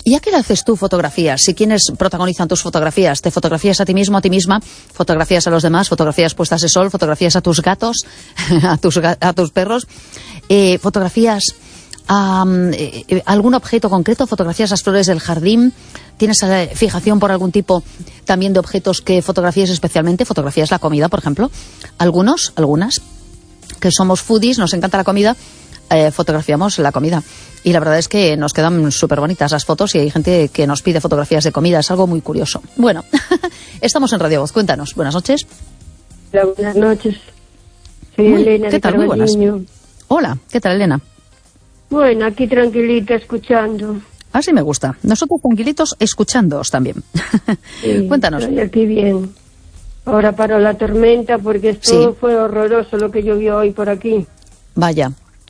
¿Y a qué le haces tú fotografías? ¿Y quiénes protagonizan tus fotografías? ¿Te fotografías a ti mismo, a ti misma? ¿Fotografías a los demás? ¿Fotografías puestas de sol? ¿Fotografías a tus gatos? ¿A tus perros? ¿Fotografías a algún objeto concreto? ¿Fotografías las flores del jardín? ¿Tienes fijación por algún tipo también de objetos que fotografías especialmente? ¿Fotografías la comida, por ejemplo? Algunas, que somos foodies, nos encanta la comida, fotografiamos la comida. Y la verdad es que nos quedan súper bonitas las fotos y hay gente que nos pide fotografías de comida. Es algo muy curioso. Bueno, estamos en Radio Voz. Cuéntanos. Buenas noches. Hola, buenas noches. Soy Elena. ¿Qué tal? Muy buenas. Hola, ¿qué tal, Elena? Bueno, aquí tranquilita, escuchando. Así me gusta. Nosotros tranquilitos, escuchándoos también. Sí, cuéntanos. Aquí bien. Ahora paró la tormenta porque esto fue horroroso lo que llovió hoy por aquí. Vaya.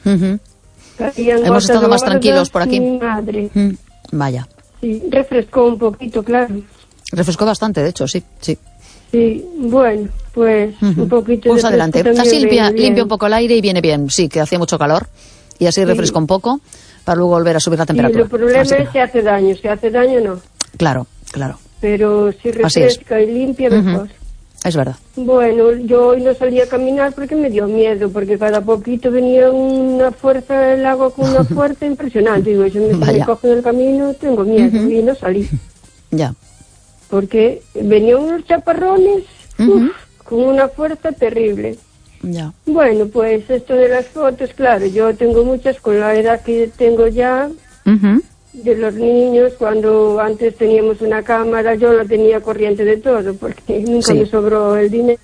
Hemos estado más tranquilos por aquí. Madre. Vaya. Sí, refrescó un poquito, claro. Refrescó bastante, de hecho, sí. Sí, bueno, pues un poquito. Pues adelante. Así limpia un poco el aire y viene bien. Sí, que hacía mucho calor y así refresca un poco para luego volver a subir la temperatura. Y el problema es que hace daño no. Claro. Pero si refresca y limpia, mejor. Es verdad. Bueno, yo hoy no salí a caminar porque me dio miedo, porque cada poquito venía una fuerza del agua con una fuerza impresionante. Digo, si me cogen el camino, tengo miedo y no salí. Ya. Porque venían unos chaparrones con una fuerza terrible. Ya. Bueno, pues esto de las fotos, claro, yo tengo muchas con la edad que tengo ya. De los niños, cuando antes teníamos una cámara, yo la tenía corriente de todo, porque nunca me sobró el dinero.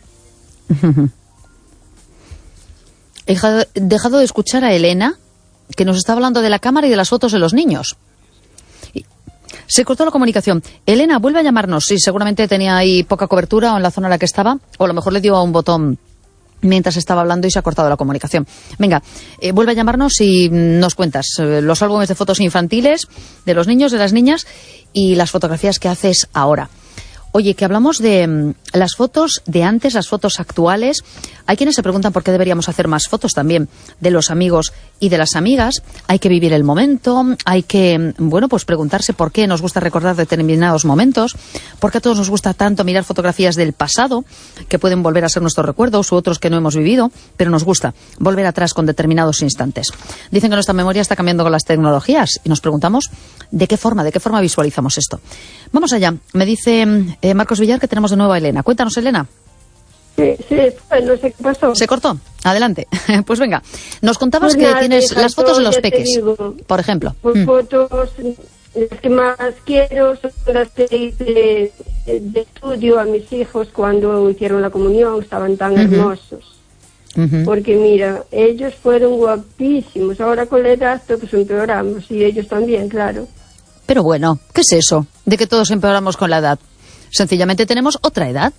He dejado de escuchar a Elena, que nos está hablando de la cámara y de las fotos de los niños. Se cortó la comunicación. Elena, vuelve a llamarnos. Sí, seguramente tenía ahí poca cobertura o en la zona en la que estaba, o a lo mejor le dio a un botón mientras estaba hablando y se ha cortado la comunicación. Venga, vuelve a llamarnos y nos cuentas los álbumes de fotos infantiles de los niños, de las niñas y las fotografías que haces ahora. Oye, que hablamos de las fotos de antes, las fotos actuales. Hay quienes se preguntan por qué deberíamos hacer más fotos también de los amigos y de las amigas. Hay que vivir el momento, hay que, pues preguntarse por qué nos gusta recordar determinados momentos, por qué a todos nos gusta tanto mirar fotografías del pasado, que pueden volver a ser nuestros recuerdos u otros que no hemos vivido, pero nos gusta volver atrás con determinados instantes. Dicen que nuestra memoria está cambiando con las tecnologías y nos preguntamos de qué forma visualizamos esto. Vamos allá. Me dice Marcos Villar que tenemos de nuevo a Elena. Cuéntanos, Elena. Sí, no sé qué pasó. ¿Se cortó? Adelante. Pues venga, nos contabas que tienes las fotos de los peques, por ejemplo. Fotos, las que más quiero son las que hice de estudio a mis hijos cuando hicieron la comunión, estaban tan hermosos. Porque mira, ellos fueron guapísimos. Ahora con la edad todos empeoramos y ellos también, claro. Pero bueno, ¿qué es eso de que todos empeoramos con la edad? Sencillamente tenemos otra edad.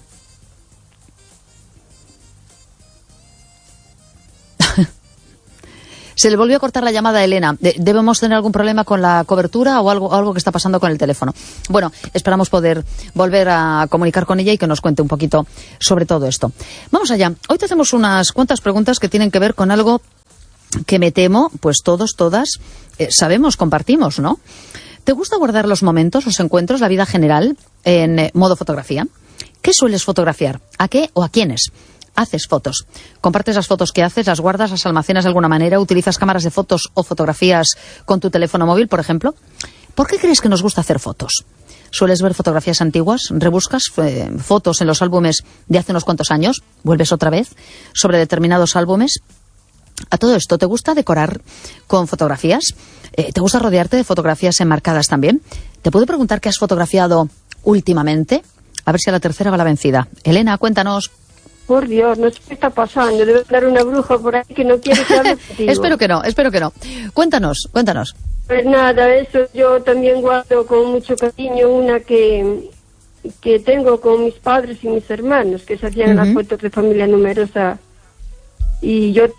Se le volvió a cortar la llamada a Elena. ¿Debemos tener algún problema con la cobertura o algo que está pasando con el teléfono? Bueno, esperamos poder volver a comunicar con ella y que nos cuente un poquito sobre todo esto. Vamos allá. Hoy te hacemos unas cuantas preguntas que tienen que ver con algo que me temo, pues todas sabemos, compartimos, ¿no? ¿Te gusta guardar los momentos, los encuentros, la vida general en modo fotografía? ¿Qué sueles fotografiar? ¿A qué o a quiénes haces fotos? ¿Compartes las fotos que haces, las guardas, las almacenas de alguna manera? ¿Utilizas cámaras de fotos o fotografías con tu teléfono móvil, por ejemplo? ¿Por qué crees que nos gusta hacer fotos? ¿Sueles ver fotografías antiguas? ¿Rebuscas fotos en los álbumes de hace unos cuantos años? ¿Vuelves otra vez sobre determinados álbumes? A todo esto, ¿te gusta decorar con fotografías? ¿Te gusta rodearte de fotografías enmarcadas también? ¿Te puedo preguntar qué has fotografiado últimamente? A ver si a la tercera va la vencida. Elena, cuéntanos. Por Dios, no sé qué está pasando. Debe estar una bruja por ahí que no quiere que hable contigo. Espero que no. Cuéntanos. Pues nada, eso yo también guardo con mucho cariño una que tengo con mis padres y mis hermanos, que se hacían las fotos de familia numerosa. Y yo...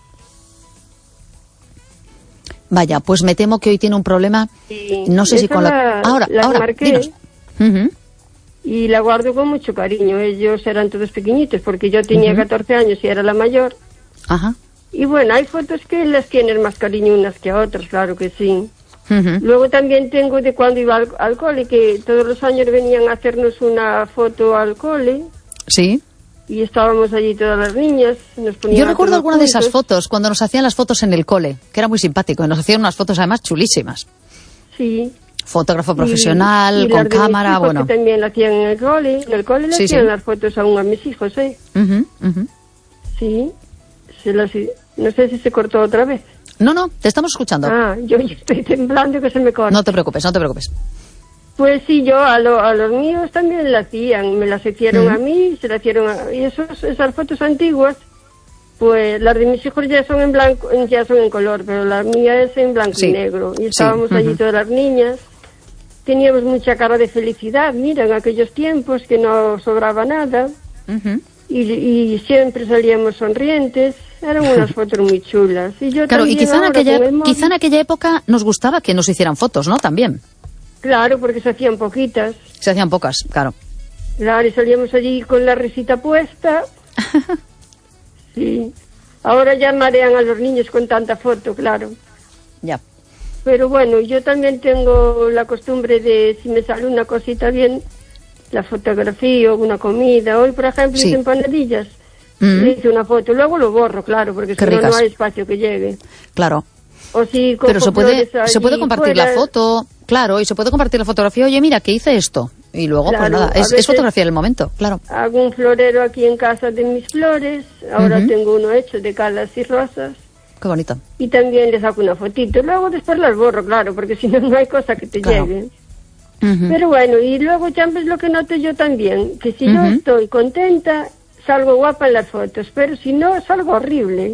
Vaya, pues me temo que hoy tiene un problema. Sí, no sé si con la... Ahora, marqué, dinos. Y la guardo con mucho cariño. Ellos eran todos pequeñitos porque yo tenía 14 años y era la mayor. Ajá. Y bueno, hay fotos que les tienen más cariño unas que a otras, claro que sí. Luego también tengo de cuando iba al cole, que todos los años venían a hacernos una foto al cole. Sí. Y estábamos allí todas las niñas. Yo recuerdo alguna de esas fotos, cuando nos hacían las fotos en el cole, que era muy simpático, y nos hacían unas fotos además chulísimas. Sí. Fotógrafo profesional, con cámara, bueno. Que también la hacían en el cole. En el cole le hacían las fotos aún a mis hijos, ¿eh? Sí. No sé si se cortó otra vez. No, te estamos escuchando. Yo estoy temblando que se me corta. No te preocupes. Pues sí, yo a los míos también la hacían. Me las hicieron a mí, se las hicieron a... Y esas fotos antiguas, pues las de mis hijos ya son en blanco, ya son en color, pero la mía es en blanco y negro. Y estábamos allí todas las niñas. Teníamos mucha cara de felicidad, mira, en aquellos tiempos que no sobraba nada. Y siempre salíamos sonrientes. Eran unas fotos muy chulas. Y yo claro, y quizá en aquella época nos gustaba que nos hicieran fotos, ¿no? También. Claro, porque se hacían poquitas. Se hacían pocas, claro. Claro, y salíamos allí con la risita puesta. Sí. Ahora ya marean a los niños con tanta foto, claro. Ya. Pero bueno, yo también tengo la costumbre de, si me sale una cosita bien, la fotografía o una comida. Hoy, por ejemplo, hice empanadillas. Le hice una foto, luego lo borro, claro, porque si no hay espacio que llegue. Claro. O si pero se puede compartir la foto, claro, y se puede compartir la fotografía. Oye, mira, que hice esto. Y luego, claro, pues nada, es fotografía del momento, claro. Hago un florero aquí en casa de mis flores. Ahora tengo uno hecho de calas y rosas. Qué bonito. Y también les saco una fotito. Luego después las borro, claro, porque si no, no hay cosa que te llegue. Pero bueno, y luego ya ves lo que noto yo también, que si yo estoy contenta, salgo guapa en las fotos, pero si no, salgo horrible.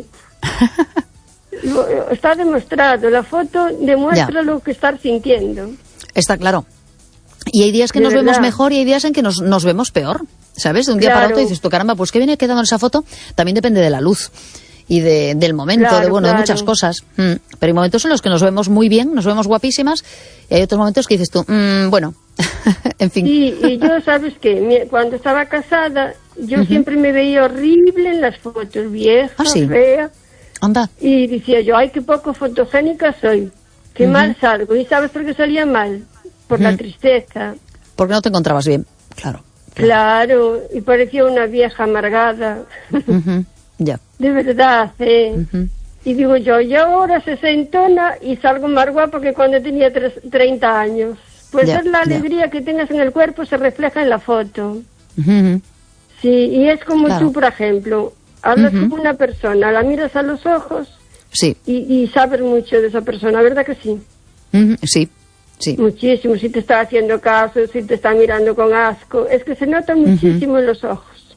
Está demostrado, la foto demuestra lo que estás sintiendo. Está claro. Y hay días que nos vemos mejor y hay días en que nos vemos peor, ¿sabes? De un día para otro dices tú, caramba, pues ¿qué viene quedando en esa foto? También depende de la luz y del momento, de muchas cosas. Pero hay momentos en los que nos vemos muy bien, nos vemos guapísimas, y hay otros momentos que dices tú, bueno, en fin. Sí, y yo, ¿sabes qué? Cuando estaba casada, yo siempre me veía horrible en las fotos, vieja, fea. Anda. Y decía yo, ay, qué poco fotogénica soy, qué mal salgo. ¿Y sabes por qué salía mal? Por la tristeza. Porque no te encontrabas bien, claro. Claro, y parecía una vieja amargada. Ya. De verdad, Y digo yo ahora 60 y salgo más guapa que cuando tenía 30 años. Pues es la alegría que tengas en el cuerpo, se refleja en la foto. Sí, y es como tú, por ejemplo, hablas con una persona, la miras a los ojos y sabes mucho de esa persona, ¿verdad que sí? Sí. Muchísimo, si te está haciendo caso, si te está mirando con asco, es que se nota muchísimo en los ojos.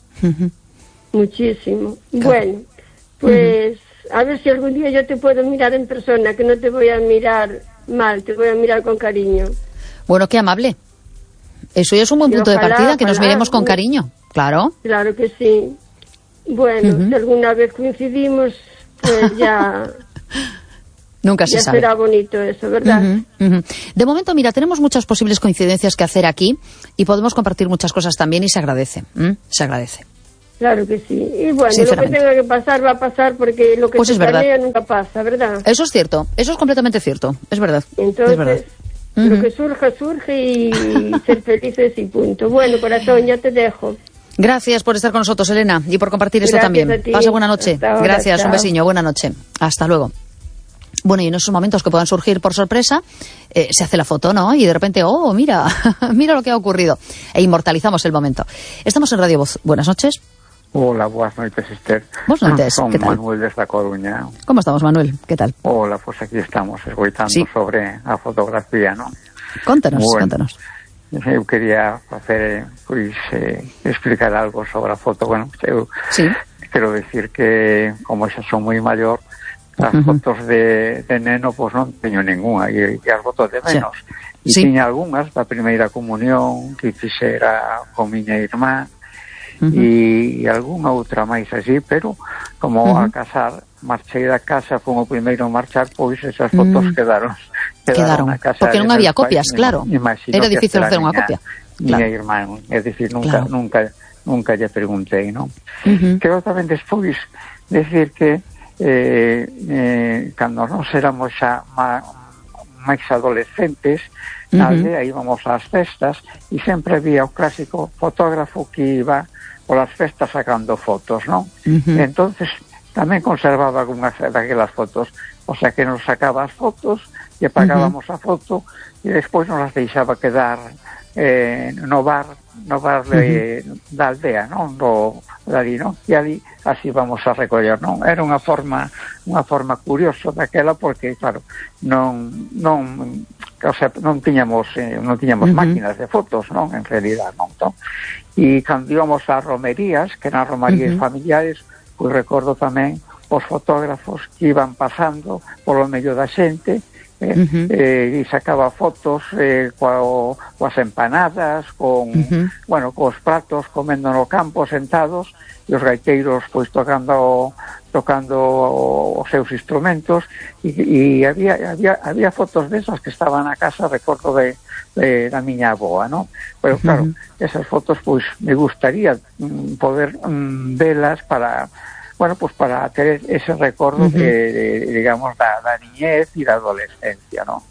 Muchísimo. Claro. Bueno, pues a ver si algún día yo te puedo mirar en persona, que no te voy a mirar mal, te voy a mirar con cariño. Bueno, qué amable. Eso ya es un buen punto de partida, que nos miremos con cariño, claro. Claro que sí. Bueno, si alguna vez coincidimos, pues ya... Nunca se sabe. Será bonito eso, ¿verdad? De momento, mira, tenemos muchas posibles coincidencias que hacer aquí y podemos compartir muchas cosas también y se agradece. Se agradece. Claro que sí. Y bueno, lo que tenga que pasar va a pasar porque lo que se planea nunca pasa, ¿verdad? Eso es cierto, eso es completamente cierto, es verdad. Entonces, es verdad. Lo que surja, surge y ser felices y punto. Bueno, corazón, ya te dejo. Gracias por estar con nosotros, Elena, y por compartir esto también. Pasa buena noche. Ahora, gracias, chao. Un besiño, buena noche. Hasta luego. Bueno, y en esos momentos que puedan surgir por sorpresa, se hace la foto, ¿no? Y de repente, oh, mira, mira lo que ha ocurrido. E inmortalizamos el momento. Estamos en Radio Voz. Buenas noches. Hola, buenas noches, Esther. Buenas noches, Son ¿qué tal? Manuel desde A Coruña. ¿Cómo estamos, Manuel? ¿Qué tal? Hola, pues aquí estamos, escoitando sobre a fotografía, ¿no? Contanos, contanos. Eu quería facer, explicar algo sobre a foto. Bueno, eu quero decir que, como xa son moi maior, as fotos de neno, pues non teño ninguna, e as fotos de menos. E tiña algunhas da primeira comunión que fixera con miña irmá, e algunha outra máis así, pero como a casar, marchei da casa, fui o primeiro a marchar, pois esas fotos quedaron na casa. Porque non había copias, claro. Era difícil hacer unha copia. Miña irmán, é dicir, nunca lle preguntei, non? Quero tamén despois decir que cando nos éramos xa máis adolescentes na aldea, íbamos ás festas e sempre había o clásico fotógrafo que iba polas festas sacando fotos, non? Entonces tamén conservaba algunhas daquelas fotos, o sea que nos sacaba as fotos e pagábamos a foto e despois nos as deixaba quedar no bar da aldea, non? Dali, non? E ali así vamos a recoller, non? Era unha forma curiosa daquela porque, claro, non tiñamos máquinas de fotos, non? En realidad, non? E cando íbamos a romerías, que eran romerías familiares, pois recordo tamén os fotógrafos que iban pasando polo medio da xente e sacaba fotos coas empanadas, cos pratos comendo no campo sentados e os gaiteiros pois tocando os seus instrumentos e había fotos desas que estaban na casa, recordo da miña avoa, non? Pero claro, esas fotos pois me gustaría poder velas para para ter ese recordo digamos, da niñez e da adolescencia, ¿no?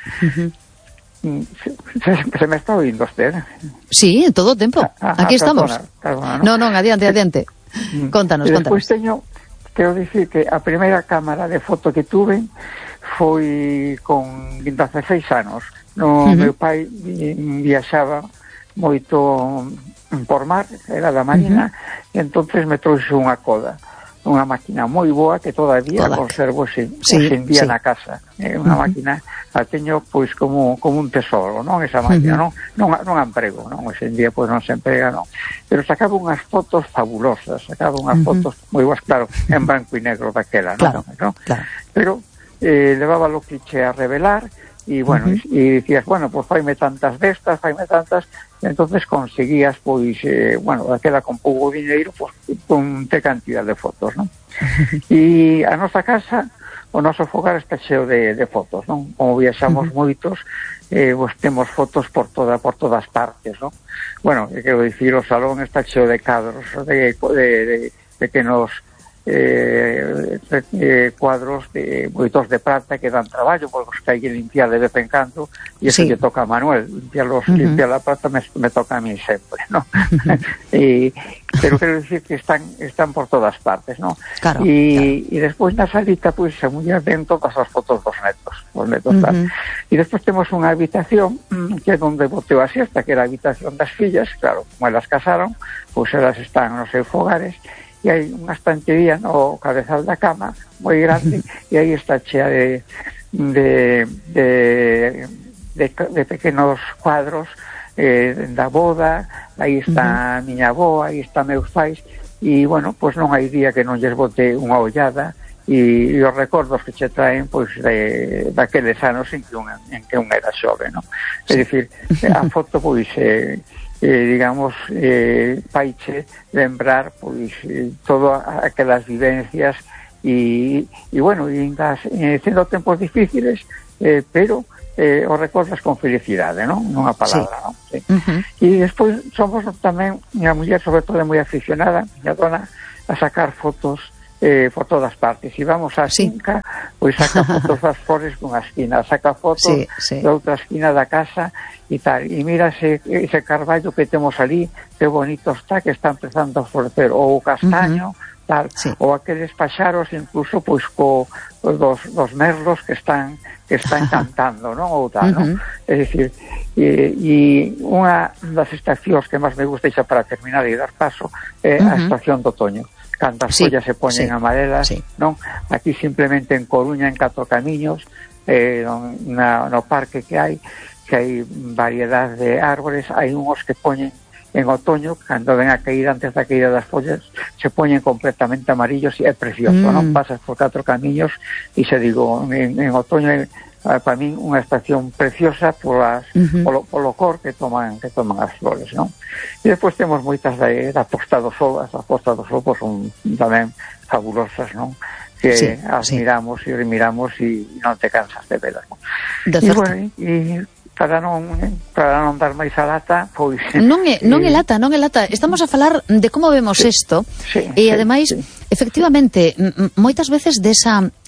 ¿Se me está oindo usted? Sí, en todo o tempo. Aquí estamos. Perdona, ¿no? Non, adiante. Contanos. Despois quero dicir que a primeira cámara de foto que tuve foi con 16 anos. Meu pai viaxaba moito por mar, era da Marina, e entonces me trouxe unha Kodak, unha máquina moi boa que todavía conservo en día na casa. É unha máquina, a teño pois como un tesoro, non? Esa máquina, non a emprego, non? Hoxe en día pois non se emprega, non? Pero sacaba unhas fotos fabulosas, sacaba unhas fotos moi boas, claro, en branco e negro daquela, non? Claro. Pero levaba o cliché a revelar e, bueno, e dicías, bueno, pois faime tantas destas, e entonces conseguías, pois, aquela con pouco diñeiro, pois, con ter cantidad de fotos, non? E a nosa casa, o noso fogar está cheo de fotos, non? Como viaxamos moitos, pois temos fotos por todas partes, non? Bueno, quero dicir, o salón está cheo de cadros, de pequenos cuadros de moitos de plata que dan traballo, porque hai que limpiar de vez en cando e eso lle toca a Manuel, limpiar la plata me toca a mí sempre, ¿no? Pero quero dicir que están por todas partes, ¿no? Claro, e despois na salita pois a muller ven todas as fotos dos netos tal. E despois temos unha habitación que é onde boteo a siesta, que era a habitación das fillas, claro, como elas casaron, pois elas están nos seus fogares e hai unha estantería no cabezal da cama moi grande e aí está chea de pequenos cuadros da boda, aí está a miña avoa, aí está meus pais e, bueno, pois non hai día que non lles bote unha ollada e os recordos que che traen pois daqueles anos en que un era xove, non? É dicir, a foto pois digamos, paiche lembrar pois todas aquelas vivencias e bueno, sendo tempos difíciles, pero os recordas con felicidade, non? Nunha palabra, non? Sí. E despois somos tamén, minha muller sobre todo é moi aficionada, miña dona, a sacar fotos por todas partes. Se vamos á finca, pois saca fotos das flores dunha esquina, saca fotos da outra esquina da casa e tal. E mira ese carballo que temos ali, que bonito está, que está empezando a florecer, ou o castaño, tal, ou aqueles paxaros, incluso pois dos merlos que están cantando, non? Ou tal, non? É dicir, e unha das estacións que máis me gusta, xa para terminar e dar paso, é a estación do otoño. Cando as follas se poñen amarelas, non? Aquí simplemente en Coruña, en Catro Camiños, no parque que hai variedade de árbores, hai uns que poñen en otoño, cando ven a caída, antes da caída das follas, se poñen completamente amarillos e é precioso, non? Pasas por Catro Camiños e se digo, en otoño para min unha estación preciosa polo cor que toman as flores, non? E despois temos moitas da Posta do Sol, as Posta do Sol son tamén fabulosas, non? Que as miramos e remiramos e non te cansas de velas, non? E bueno, para non dar máis a lata, pois non é lata, estamos a falar de como vemos isto e ademais, efectivamente, moitas veces desa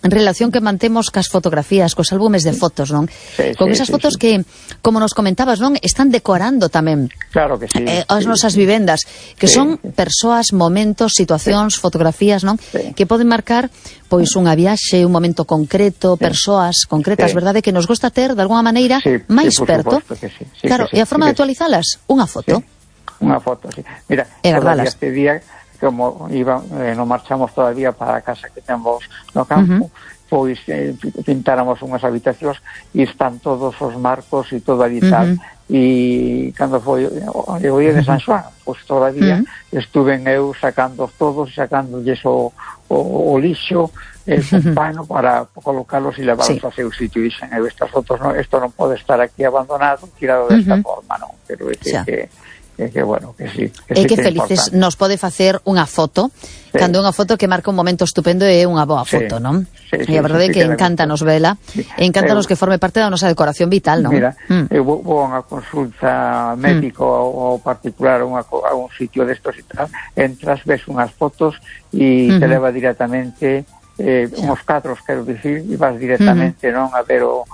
relación que mantemos cas fotografías, cos álbumes de fotos, non? Con esas fotos que, como nos comentabas, non, están decorando tamén as nosas vivendas, que son persoas, momentos, situacións, fotografías, non? Que poden marcar pois unha viaxe, un momento concreto, persoas concretas, verdade, que nos gosta ter de alguna maneira máis perto. Claro, e a forma de actualizalas, unha foto. Unha foto, sí. Mira, todavía este día, como non marchamos todavía para a casa que temos no campo, pois pintáramos unhas habitacións e están todos os marcos e todo ali tal. E cando foi o día de San Xoán, pois todavía estuve eu sacando todos, sacándoles o lixo, con pano para colocarlos e levarlos a seu sitio. E dixen, estas fotos, isto non pode estar aquí abandonado, tirado desta forma, non? Pero é que bueno, que sí. Que felices nos pode facer unha foto, cando unha foto que marca un momento estupendo e unha boa foto, non? E a verdade é que encántanos vela, e encántanos que forme parte da nosa decoración vital, non? Mira, eu vou a unha consulta médico ou particular a un sitio destos e tal, entras, ves unhas fotos e te leva directamente uns cadros, quero dicir, e vas directamente, non, a ver o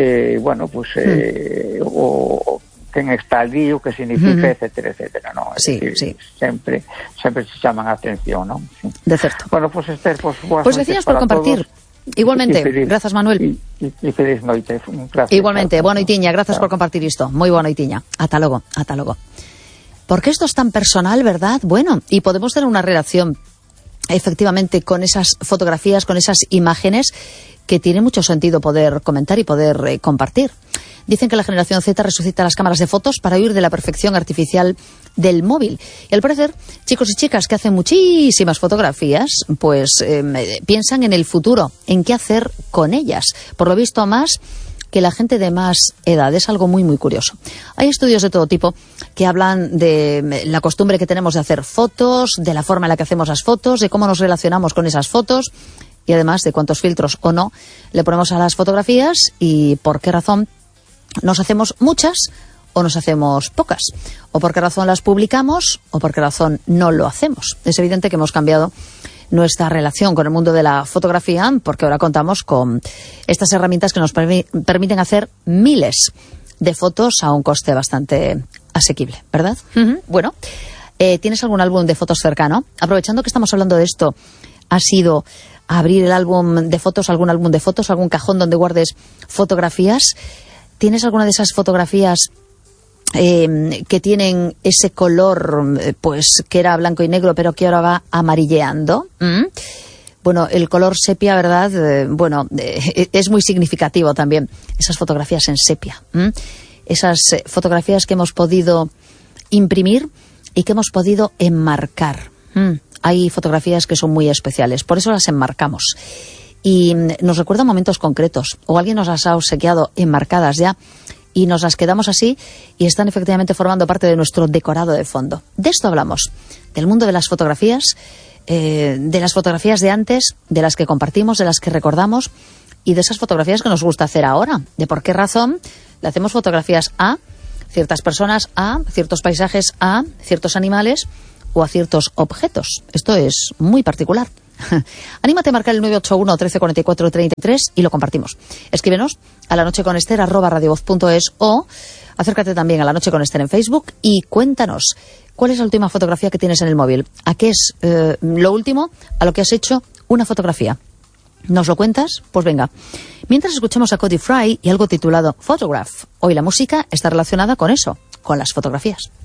quen está ali, o que significa, etcétera, etcétera, non? Sempre se chaman a atención, non? De certo. Bueno, pues Esther, boas noites por compartir. Igualmente, grazas Manuel. E feliz noite, un placer. Igualmente, boa noitiña, grazas por compartir isto. Moi boa noitiña. Ata logo, ata logo. Porque esto es tan personal, ¿verdad? Bueno, y podemos tener una relación efectivamente con esas fotografías, con esas imágenes que tiene mucho sentido poder comentar y poder compartir. Dicen que la generación Z resucita las cámaras de fotos para huir de la perfección artificial del móvil. Y al parecer, chicos y chicas que hacen muchísimas fotografías, pues piensan en el futuro, en qué hacer con ellas. Por lo visto, más que la gente de más edad. Es algo muy, muy curioso. Hay estudios de todo tipo que hablan de la costumbre que tenemos de hacer fotos, de la forma en la que hacemos las fotos, de cómo nos relacionamos con esas fotos y además de cuántos filtros o no le ponemos a las fotografías y por qué razón nos hacemos muchas o nos hacemos pocas, o por qué razón las publicamos o por qué razón no lo hacemos. Es evidente que hemos cambiado nuestra relación con el mundo de la fotografía porque ahora contamos con estas herramientas que nos permiten hacer miles de fotos a un coste bastante asequible, ¿verdad? Bueno, ¿tienes algún álbum de fotos cercano? Aprovechando que estamos hablando de esto, ¿has ido a abrir el álbum de fotos, algún álbum de fotos, algún cajón donde guardes fotografías? ¿Tienes alguna de esas fotografías que tienen ese color, pues que era blanco y negro, pero que ahora va amarilleando? Bueno, el color sepia, ¿verdad? Es muy significativo también. Esas fotografías en sepia. Esas fotografías que hemos podido imprimir y que hemos podido enmarcar. Hay fotografías que son muy especiales, por eso las enmarcamos. Y nos recuerdan momentos concretos, o alguien nos las ha obsequiado enmarcadas ya, y nos las quedamos así, y están efectivamente formando parte de nuestro decorado de fondo. De esto hablamos, del mundo de las fotografías, de las fotografías de antes, de las que compartimos, de las que recordamos, y de esas fotografías que nos gusta hacer ahora. De por qué razón le hacemos fotografías a ciertas personas, a ciertos paisajes, a ciertos animales, o a ciertos objetos. Esto es muy particular. Anímate a marcar el 981 13 44 33 y lo compartimos. Escríbenos a lanocheconester@radiovoz.es o acércate también a La Noche con Esther en Facebook y cuéntanos cuál es la última fotografía que tienes en el móvil. ¿A qué es lo último a lo que has hecho una fotografía? ¿Nos lo cuentas? Pues venga. Mientras escuchamos a Cody Fry y algo titulado Photograph. Hoy la música está relacionada con eso, con las fotografías.